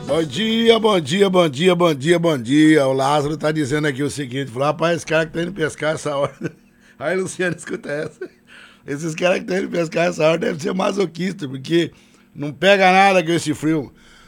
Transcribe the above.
Bom dia, bom dia, bom dia, bom dia, bom dia. O Lázaro tá dizendo aqui o seguinte: falou, rapaz, esse cara que tá indo pescar essa hora. Aí, Luciano, escuta essa. Esses caras que estão indo pescar essa hora devem ser masoquistas, porque não pega nada com esse frio.